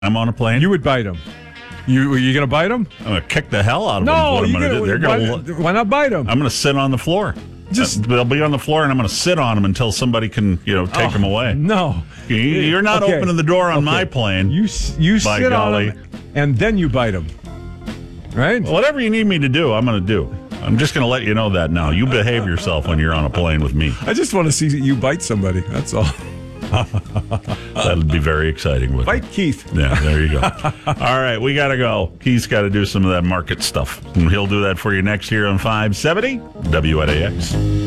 I'm on a plane. You would bite them. You going to bite them? I'm going to kick the hell out of them. No, What I'm gonna do. They're gonna, why not bite them? I'm going to sit on the floor. They'll be on the floor, and I'm going to sit on them until somebody can, take them away. No, you're not opening the door on my plane. You sit on them, and then you bite them. Right? Whatever you need me to do, I'm going to do. I'm just going to let you know that now. You behave yourself when you're on a plane with me. I just want to see you bite somebody. That's all. That'd be very exciting. Bite Keith. Yeah, there you go. All right, we got to go. Keith's got to do some of that market stuff. And he'll do that for you next year on 570 WNAX.